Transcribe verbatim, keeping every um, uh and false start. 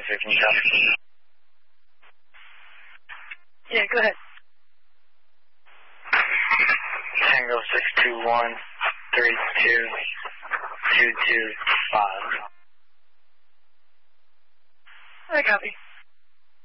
twenty-six, can you copy? Yeah, go ahead. Tango six two one three two two two five. I copy.